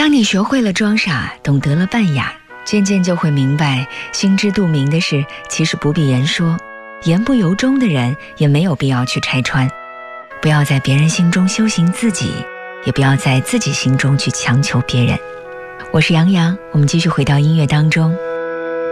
当你学会了装傻，懂得了扮哑，渐渐就会明白，心知肚明的事其实不必言说，言不由衷的人也没有必要去拆穿。不要在别人心中修行自己，也不要在自己心中去强求别人。我是杨洋，我们继续回到音乐当中。